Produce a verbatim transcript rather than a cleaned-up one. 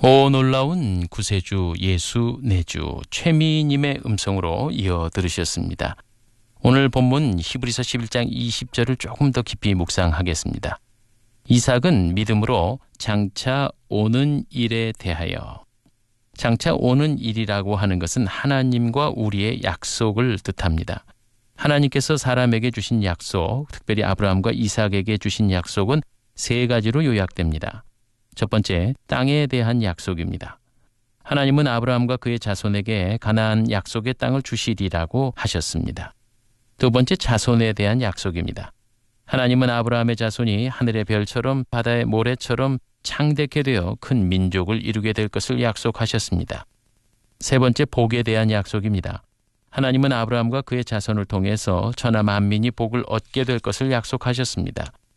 오 놀라운 구세주 예수 내주 최미님의 음성으로 이어 들으셨습니다. 오늘 본문 히브리서 십일 장 이십 절을 조금 더 깊이 묵상하겠습니다. 이삭은 믿음으로 장차 오는 일에 대하여, 장차 오는 일이라고 하는 것은 하나님과 우리의 약속을 뜻합니다. 하나님께서 사람에게 주신 약속, 특별히 아브라함과 이삭에게 주신 약속은 세 가지로 요약됩니다. 첫 번째, 땅에 대한 약속입니다. 하나님은 아브라함과 그의 자손에게 가나안 약속의 땅을 주시리라고 하셨습니다. 두 번째, 자손에 대한 약속입니다. 하나님은 아브라함의 자손이 하늘의 별처럼 바다의 모래처럼 창대케 되어 큰 민족을 이루게 될 것을 약속하셨습니다. 세 번째, 복에 대한 약속입니다. 하나님은 아브라함과 그의 자손을 통해서 천하 만민이 복을 얻게 될 것을 약속하셨습니다.